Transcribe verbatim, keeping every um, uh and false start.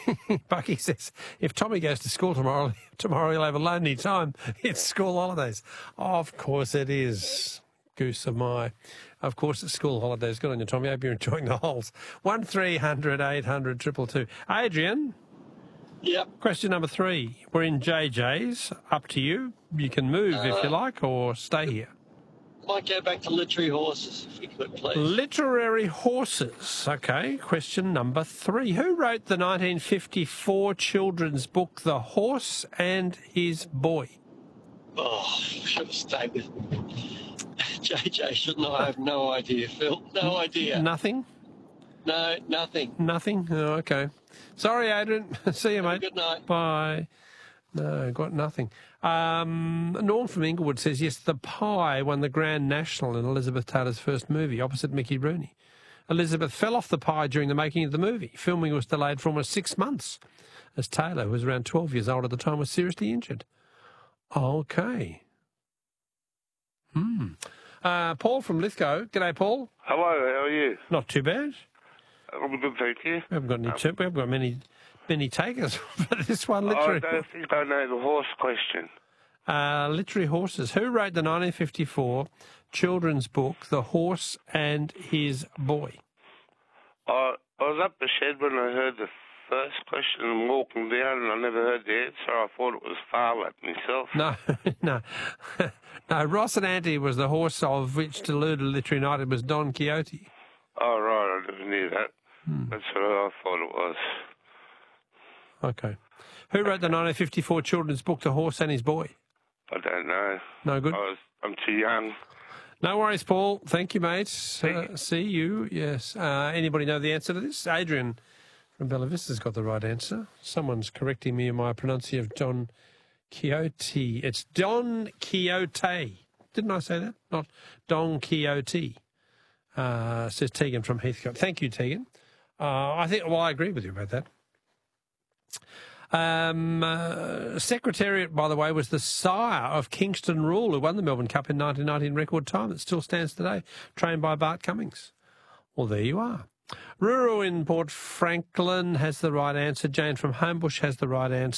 Bucky says, if Tommy goes to school tomorrow, tomorrow he'll have a lonely time. It's school holidays. Of course it is, goose of my. Of course it's school holidays. Good on you, Tommy. I hope you're enjoying the holes. one three hundred eight hundred two two two. Adrian? Yep. Question number three. We're in J J's. Up to you. You can move uh, if you like or stay here. Might go back to literary horses, if you could, please. Literary horses. Okay, question number three. Who wrote the nineteen fifty-four children's book, The Horse and His Boy? Oh, I should have stayed with J J, shouldn't I? I have no idea, Phil. No idea. Nothing? No, nothing. Nothing? Oh, okay. Sorry, Adrian. See you, mate. Good night. Bye. No, got nothing. Um, Norm from Inglewood says, yes, The Pie won the Grand National in Elizabeth Taylor's first movie, opposite Mickey Rooney. Elizabeth fell off the pie during the making of the movie. Filming was delayed for almost six months, as Taylor, who was around twelve years old at the time, was seriously injured. Okay. Hmm. Uh, Paul from Lithgow. G'day, Paul. Hello, how are you? Not too bad. I'm good, thank you. We haven't got any, um, we haven't got many... Many takers for this one, literary. I don't think I know the horse question. Uh, literary horses. Who wrote the nineteen fifty-four children's book, The Horse and His Boy? I, I was up the shed when I heard the first question and walking down, and I never heard the answer. I thought it was Farlap myself. No, no. No, Ross and Auntie was the horse of which deluded literary knight. It was Don Quixote. Oh, right, I never knew that. Hmm. That's what I thought it was. Okay. Who wrote the nineteen fifty-four children's book, The Horse and His Boy? I don't know. No good? I was, I'm too young. No worries, Paul. Thank you, mate. Thank Uh, see you, yes. Uh, anybody know the answer to this? Adrian from Bella Vista's got the right answer. Someone's correcting me in my pronunciation of Don Quixote. It's Don Quixote. Didn't I say that? Not Don Quixote, uh, says Tegan from Heathcote. Thank you, Tegan. Uh, I think, well, I agree with you about that. Um, uh, Secretariat, by the way, was the sire of Kingston Rule, who won the Melbourne Cup in nineteen ninety in record time. That still stands today, trained by Bart Cummings. Well, there you are. Ruru in Port Franklin has the right answer. Jane from Homebush has the right answer.